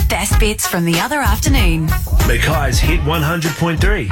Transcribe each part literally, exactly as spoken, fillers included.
best bits from the other afternoon. Mackay's Hit one hundred point three.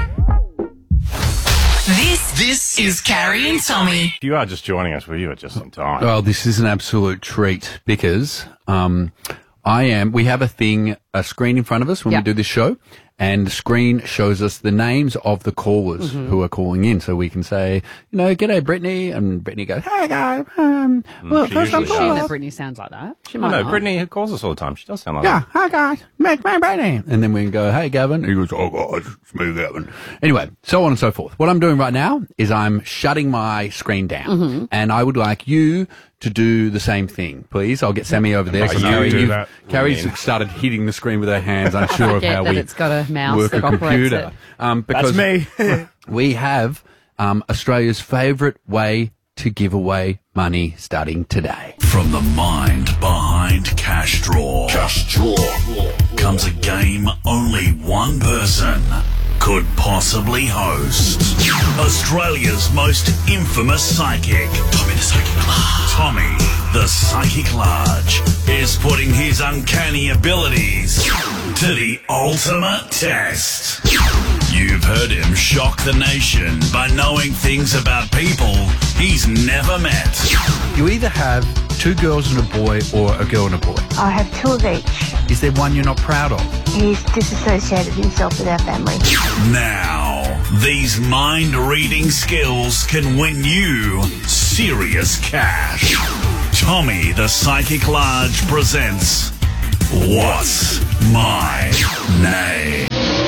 This, this is Carrie and Tommy. If you are just joining us, well, you are just in time. Well, this is an absolute treat because um, I am. We have a thing, a screen in front of us when Yep. we do this show, and the screen shows us the names of the callers Mm-hmm. who are calling in, so we can say, you know, g'day, Brittany, and Brittany goes, hey guys, um, well, she first time usually Assume caller. that Brittany sounds like that. She I might know, not. Brittany calls us all the time. She does sound like Yeah, that. hi guys, Mac, Mac, Brittany. And then we can go, hey Gavin. And he goes, oh guys, it's me, Gavin. Anyway, so on and so forth. What I'm doing right now is I'm shutting my screen down, Mm-hmm. and I would like you to do the same thing, please. I'll get Sammy over there. Make So you Carrie, do you've- that. Carrie's Yeah. started hitting the screen with her hands, unsure of forget how that we it's got a mouse work a that operates computer. it. Um, because That's me. we have um, Australia's favourite way to give away money starting today. From the mind behind Cash Draw. Cash Draw. Comes a game only one person could possibly host. Australia's most infamous psychic. Tommy the Psychic Large. Tommy the Psychic Large is putting his uncanny abilities to the ultimate test. You've heard him shock the nation by knowing things about people he's never met. You either have two girls and a boy or a girl and a boy. I have two of each. Is there one you're not proud of? He's disassociated himself with our family. Now, these mind-reading skills can win you serious cash. Tommy the Psychic Large presents What's My Name?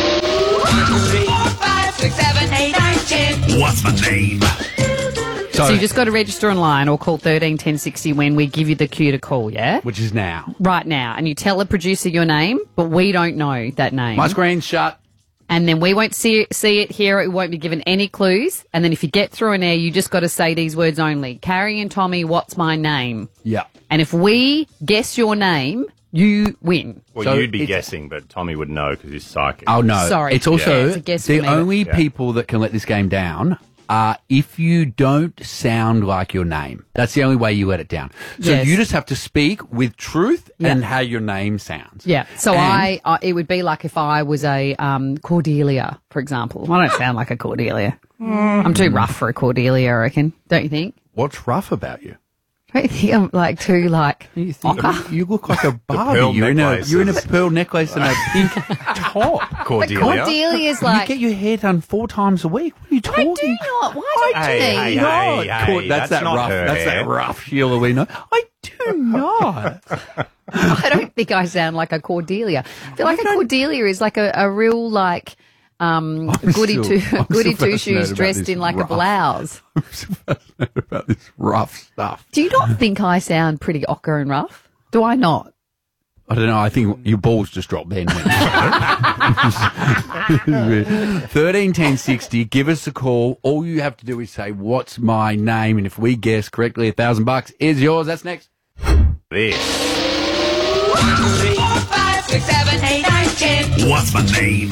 What's my name? So you just got to register online or call thirteen ten sixty when we give you the cue to call, yeah? Which is now. Right now. And you tell the producer your name, but we don't know that name. My screen's shut. And then we won't see it, see it, hear it. We won't be given any clues. And then if you get through an air, you just got to say these words only. Carrie and Tommy, what's my name? Yeah. And if we guess your name, you win. Well, So you'd be it's- guessing, but Tommy would know because he's psychic. Oh, no. Sorry. It's also Yeah, it's a guess the for me, but- only Yeah. people that can let this game down are if you don't sound like your name. That's the only way you let it down. So Yes. you just have to speak with truth Yeah. and how your name sounds. Yeah. So And- I, I, it would be like if I was a um, Cordelia, for example. I don't sound like a Cordelia. I'm too rough for a Cordelia, I reckon. Don't you think? What's rough about you? Don't you think I'm like too like You, think, ochre? you look like a Barbie. pearl You're in a, necklaces. you're in a pearl necklace and a pink top. But Cordelia. Cordelia's You like. get your hair done four times a week. What are you I talking? do not. Why don't Hey, you? hey, Not. hey, hey, Cord- that's, that's that not rough. her That's hair. that rough Sheila we know. I do not. I don't think I sound like a Cordelia. I feel like a Cordelia is like a, a real like um I'm goody still- two I'm goody still two fascinated shoes about dressed this in like rough. a blouse. I'm so fascinated about this rough stuff. Do you not think I sound pretty ochre and rough? Do I not? I don't know. I think your balls just dropped then. Thirteen ten sixty. Give us a call. All you have to do is say, "What's my name?" And if we guess correctly, a thousand bucks is yours. That's next. This. What's my name?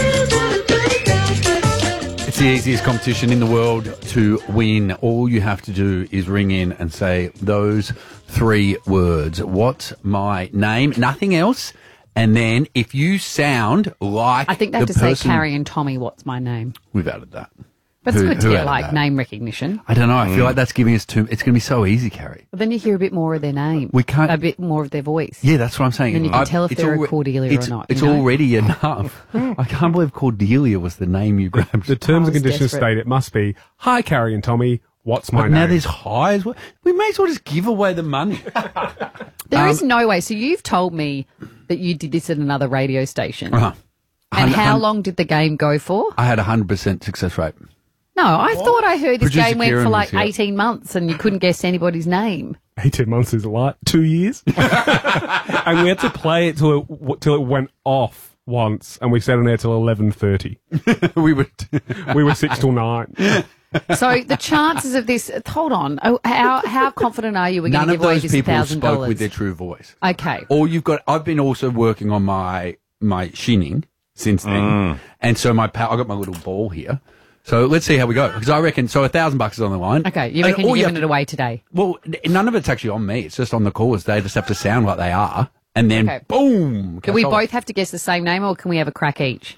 It's the easiest competition in the world to win. All you have to do is ring in and say those three words. What's my name? Nothing else. And then if you sound like I think they have the to say person- Carrie and Tommy, what's my name? We've added that. But it's Who- good to who get added like that? name recognition. I don't know. I feel like that's giving us too. It's going to be so easy, Carrie. But then you hear a bit more of their name. We can't- A bit more of their voice. Yeah, that's what I'm saying. Then you can I- tell if it's they're a alre- Cordelia or it's, not, It's you know? already enough. I can't believe Cordelia was the name you grabbed. The terms I and was conditions desperate. state it must be, hi, Carrie and Tommy, what's my But name? now there's high as well. We may as well just give away the money. There Um, is no way. So you've told me that you did this at another radio station. Uh-huh. And Hun- how hun- long did the game go for? I had a hundred percent success rate. No, I thought I heard this Producer game went Kieran for was like here. eighteen months and you couldn't guess anybody's name. eighteen months is a lot. Two years. And we had to play it till it, till it went off once, and we sat on there till eleven thirty. we would. We were six till nine. So the chances of this, hold on, oh, how how confident are you we're going None to of give away those this people thousand spoke dollars? with their true voice. Okay. Or you've got. I've been also working on my my shinning since then, and so my pa- I got my little ball here. So let's see how we go. Because I reckon, so a thousand bucks is on the line. Okay, you And reckon all you're have giving to- it away today? Well, n- none of it's actually on me. It's just on the callers. They just have to sound like they are. and then Okay. boom. Do we cassola. both have to guess the same name, or can we have a crack each?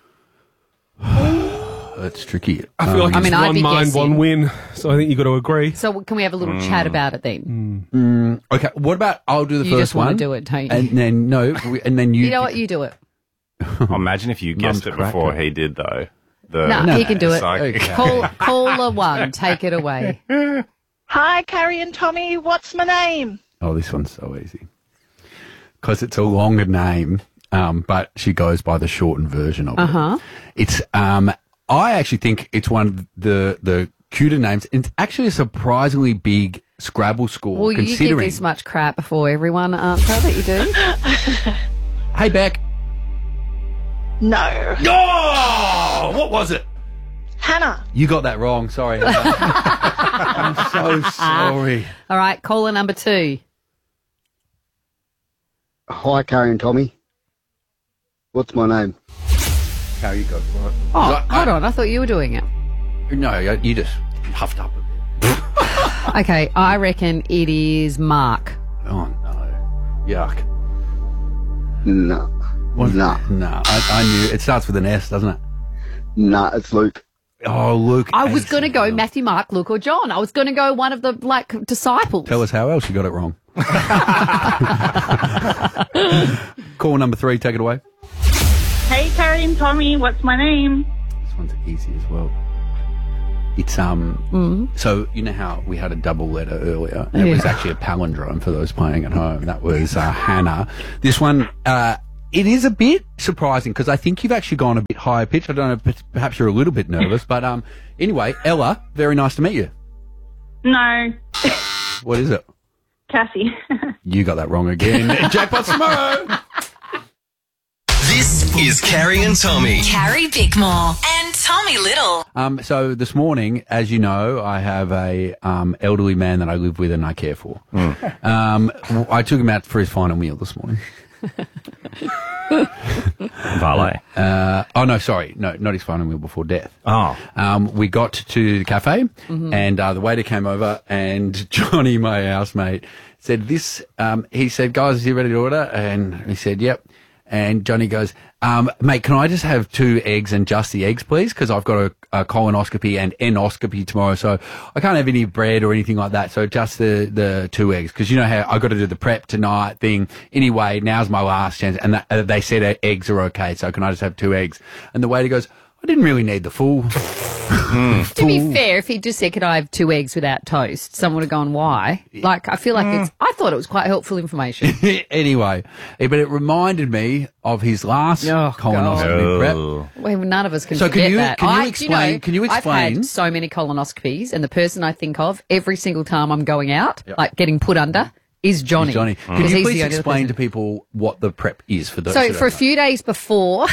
That's tricky. I feel like I it's mean, I'd one be mind, guessing. one win. So I think you got to agree. So can we have a little chat about it then? Um, okay, what about I'll do the You first just wanna one. do it, don't you? And then no, we- and then you. You know what? You do it. Oh, imagine if you guessed Mum's it before cracker. he did, though. The, No, he can do it. psychic- Okay. Call, caller one, take it away. Hi, Carrie and Tommy. What's my name? Oh, this one's so easy because it's a longer name, um, but she goes by the shortened version of Uh-huh. it. It's um, I actually think it's one of the the cuter names. It's actually a surprisingly big Scrabble score. Well, you give considering. this much crap before everyone answer that you do. Hey, Beck. No. Oh, what was it? Hannah. You got that wrong. Sorry. Hannah. I'm so sorry. All right, caller number two. Hi, Carrie and Tommy. What's my name? Carrie, you go for it. Oh, I- hold on. I thought you were doing it. No, you just huffed up a bit. Okay, I reckon it is Mark. Oh, no. Yuck. No. What- Nah. No, I, I knew. It starts with an S, doesn't it? Nah, it's Luke. Oh, Luke. I was going to go Matt. Matthew, Mark, Luke, or John. I was going to go one of the, like, disciples. Tell us how else you got it wrong. Call number three, take it away. Hey, Carrie and Tommy. What's my name? This one's easy as well. It's, um, so you know how we had a double letter earlier? And It was Yeah. actually a palindrome for those playing at home. That was uh, Hannah. This one, uh, it is a bit surprising because I think you've actually gone a bit higher pitch. I don't know, p- perhaps you're a little bit nervous, but um, anyway, Ella, very nice to meet you. No. What is it? Cassie. You got that wrong again. Jackpot tomorrow. This is Carrie and Tommy. Carrie Bickmore and Tommy Little. Um, so this morning, as you know, I have a um, elderly man that I live with and I care for. Um, w- I took him out for his final meal this morning. Valet. Uh, oh no, sorry, no, not his final meal before death. Oh. Um, we got to the cafe, and uh, the waiter came over, and Johnny, my housemate, said this. Um, he said, "Guys, is you ready to order?" And he said, "Yep." And Johnny goes, um, "Mate, can I just have two eggs and just the eggs, please? Because I've got a, a colonoscopy and endoscopy tomorrow, so I can't have any bread or anything like that. So just the, the two eggs, because you know how I got to do the prep tonight thing. Anyway, now's my last chance." And that, uh, they said uh, eggs are okay, so can I just have two eggs? And the waiter goes, "I didn't really need the full." To be fair, if he just said, "Could I have two eggs without toast?" someone would have gone, "Why?" Like, I feel like it's, I thought it was quite helpful information. Anyway, eh, but it reminded me of his last Oh, colonoscopy prep. Oh. Well, none of us can So can forget you- that. can you I, explain- know, can you I've explain- had so many colonoscopies, and the person I think of every single time I'm going out, like getting put under, is Johnny. Johnny, Because can you he's please the only other explain to person. people what the prep is for those? So who for a don't know? few days before,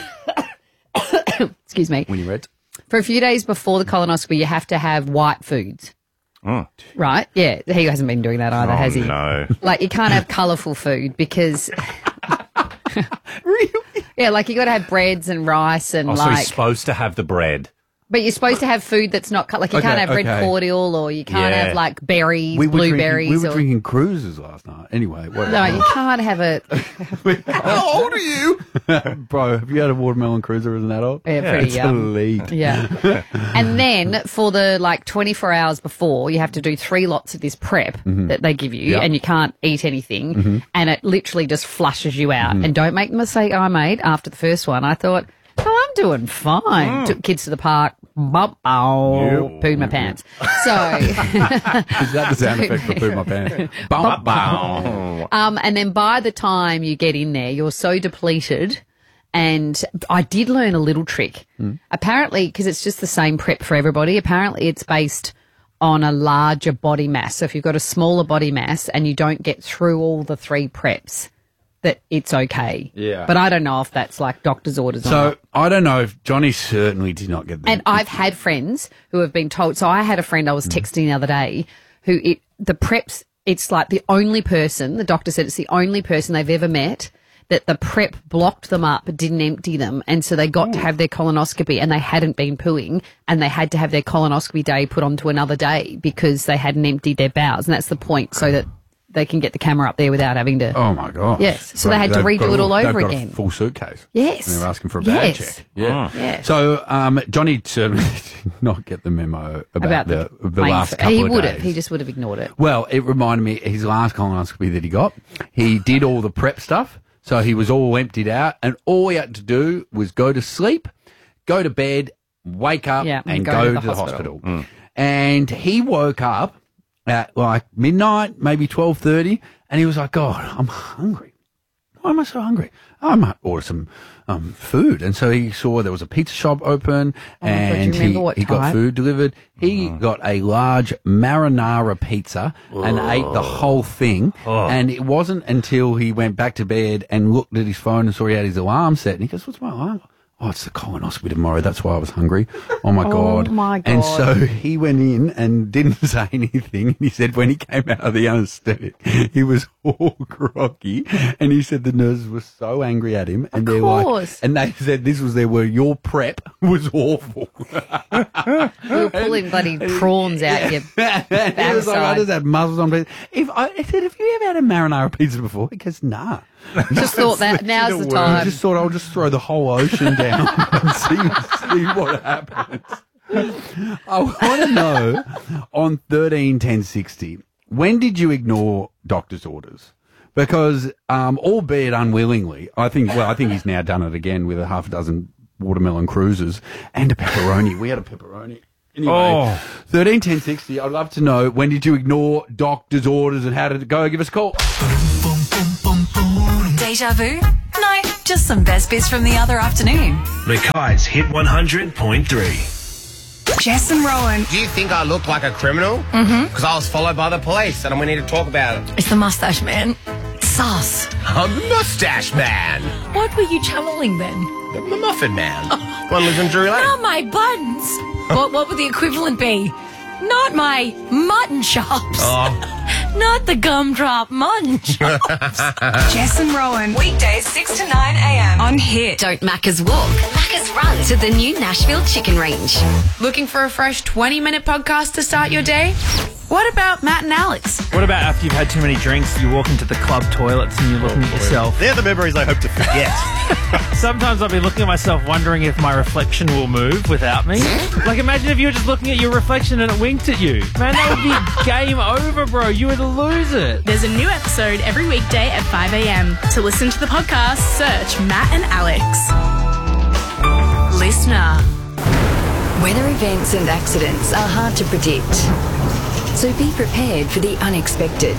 excuse me, when you read, for a few days before the colonoscopy, you have to have white foods. Oh. Right? Yeah, he hasn't been doing that either, Oh, has he? no. Like, you can't have colourful food because. really? Yeah, like you got to have breads and rice and Oh, so like. he's supposed to have the bread. But you're supposed to have food that's not cut. Like you Okay, can't have red okay. cordial, or you can't Yeah. have like berries, we were blueberries. Drinking, we were or, drinking cruises last night. Anyway, whatever. no, you can't have it. How old are you, bro? Have you had a watermelon cruiser as an adult? Yeah, pretty it's young. elite. Yeah. And then for the like twenty-four hours before, you have to do three lots of this prep that they give you, Yeah. and you can't eat anything, and it literally just flushes you out. And don't make the mistake I made after the first one. I thought, oh, I'm doing fine. Took kids to the park. Bump, oh, pooed my pants. So, Is that the sound effect for poo my pants? Bum, bum. um, and then by the time you get in there, you're so depleted. And I did learn a little trick. Apparently, because it's just the same prep for everybody, apparently it's based on a larger body mass. So if you've got a smaller body mass and you don't get through all the three preps, that it's okay. Yeah. But I don't know if that's like doctor's orders or So not. I don't know if Johnny certainly did not get the. And I've had friends who have been told. So I had a friend I was texting the other day who it the preps. It's like the only person the doctor said it's the only person they've ever met that the prep blocked them up, didn't empty them, and so they got to have their colonoscopy and they hadn't been pooing, and they had to have their colonoscopy day put onto another day because they hadn't emptied their bowels, and that's the point, so that they can get the camera up there without having to. Oh my god! Yes, so they had to They've redo got it all a- over they've got again. A full suitcase. Yes. And they're asking for a bag Yes. check. Yeah. Yeah. So um, Johnny certainly did not get the memo about, About the the, the waiting last for- couple he of would days. have. He just would have ignored it. Well, it reminded me his last colonoscopy that he got. He did all the prep stuff, so he was all emptied out, and all he had to do was go to sleep, go to bed, wake up, Yeah, and, and go, go to to the, the hospital. hospital. And he woke up at like midnight, maybe twelve thirty, and he was like, "God, I'm hungry. Why am I so hungry? I might order some um, food." And so he saw there was a pizza shop open, Oh my God, do you and he, remember what he got type? food delivered. He got a large marinara pizza and ate the whole thing. And it wasn't until he went back to bed and looked at his phone and saw he had his alarm set. And he goes, "What's my alarm?" "Oh, it's the colonoscopy tomorrow. That's why I was hungry." Oh my Oh, God. my And God. so he went in and didn't say anything. And he said when he came out of the anaesthetic, he was all groggy. And he said the nurses were so angry at him. And Of they're like, course. and they said this was their word, "Your prep was awful." We were pulling bloody prawns out your He was like, "I backside. just had mussels on pizza." If I, I said, "Have you ever had a marinara pizza before?" He goes, "Nah." Just thought that now's the I time. just thought I'll just throw the whole ocean down and see, see what happens. I want to know on thirteen ten sixty, when did you ignore doctor's orders? Because, um, albeit unwillingly, I think, well, I think he's now done it again with a half a dozen watermelon cruises and a pepperoni. We had a pepperoni. Anyway, Oh. thirteen ten sixty, I'd love to know, when did you ignore doctor's orders and how did it go? Give us a call. Deja vu? No, just some best bits from the other afternoon. Mackay's Hit one hundred point three. Jess and Rowan. Do you think I look like a criminal? Mm-hmm. Because I was followed by the police and we need to talk about it. It's the mustache man. Sus. I'm the mustache man. What were you channeling then? The muffin man. One lives in Drury Lane. Not my buns. what, what would the equivalent be? Not my mutton chops. Oh. Not the gumdrop mutton chops. Jess and Rowan. Weekdays six to nine a.m. on Hit. Don't Macca's walk, Macca's run to the new Nashville Chicken Range. Looking for a fresh twenty-minute podcast to start your day? What about Matt and Alex? What about after you've had too many drinks, you walk into the club toilets and you're looking at yourself? They're the memories I hope to forget. Sometimes I'll be looking at myself wondering if my reflection will move without me. Like, imagine if you were just looking at your reflection and it winked at you. Man, that would be game over, bro. You would lose it. There's a new episode every weekday at five a.m. To listen to the podcast, search Matt and Alex. Listener. Weather events and accidents are hard to predict, so be prepared for the unexpected.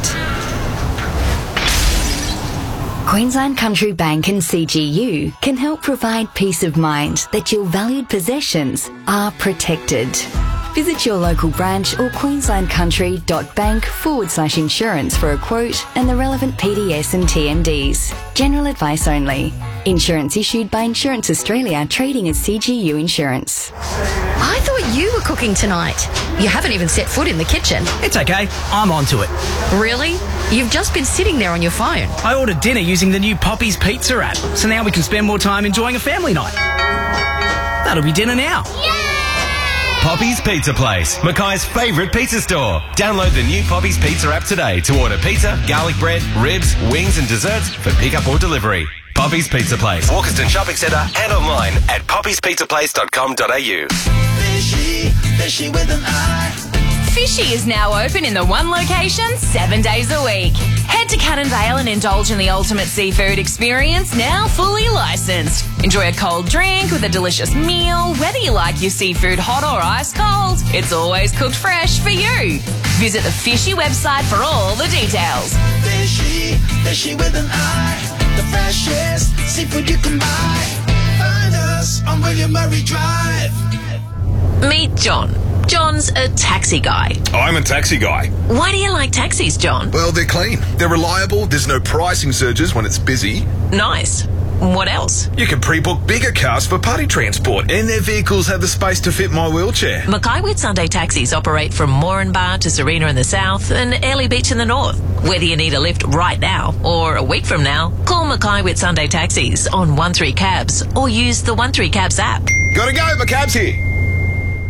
Queensland Country Bank and C G U can help provide peace of mind that your valued possessions are protected. Visit your local branch or queenslandcountry.bank forward slash insurance for a quote and the relevant P D S and T M Ds. General advice only. Insurance issued by Insurance Australia, trading as C G U Insurance. I thought you were cooking tonight. You haven't even set foot in the kitchen. It's okay. I'm onto it. Really? You've just been sitting there on your phone. I ordered dinner using the new Poppy's Pizza app, so now we can spend more time enjoying a family night. That'll be dinner now. Poppy's Pizza Place, Mackay's favourite pizza store. Download the new Poppy's Pizza app today to order pizza, garlic bread, ribs, wings and desserts for pickup or delivery. Poppy's Pizza Place, Walkerston Shopping Centre and online at poppies pizza place dot com dot a u. Fishy, fishy with an eye. Fishy is now open in the one location seven days a week. Head to Cannon Vale and indulge in the ultimate seafood experience, now fully licensed. Enjoy a cold drink with a delicious meal, whether you like your seafood hot or ice cold. It's always cooked fresh for you. Visit the Fishy website for all the details. Fishy, fishy with an eye. The freshest seafood you can buy. Find us on William Murray Drive. Meet John. John's a taxi guy. I'm a taxi guy. Why do you like taxis, John? Well, they're clean. They're reliable. There's no pricing surges when it's busy. Nice. What else? You can pre-book bigger cars for party transport, and their vehicles have the space to fit my wheelchair. Mackay Whitsunday taxis operate from Moranbah to Serena in the south and Airlie Beach in the north. Whether you need a lift right now or a week from now, call Mackay Whitsunday taxis on one three cabs or use the one three cabs app. Gotta go, my cab's here.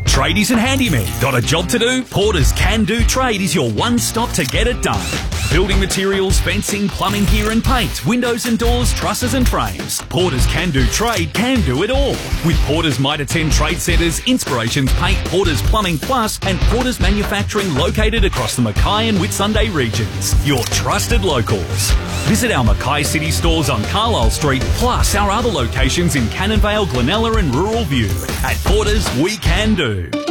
Tradies and handymen, got a job to do? Porter's Can Do Trade is your one stop to get it done. Building materials, fencing, plumbing gear and paint, windows and doors, trusses and frames. Porter's Can Do Trade can do it all. With Porter's Mitre ten Trade Centres, Inspirations Paint, Porter's Plumbing Plus and Porter's Manufacturing located across the Mackay and Whitsunday regions. Your trusted locals. Visit our Mackay City stores on Carlisle Street, plus our other locations in Cannonvale, Glenella and Rural View. At Porter's, we can do.